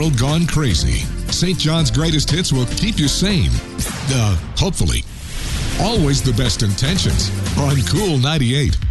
world gone crazy, St. John's Greatest Hits will keep you sane. Hopefully. Always the best intentions on Cool 98.